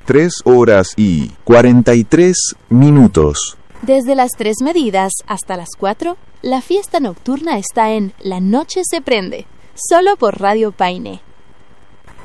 3 horas y 43 minutos. Desde las 3 medidas hasta las 4, la fiesta nocturna está en La Noche se Prende, solo por Radio Paine.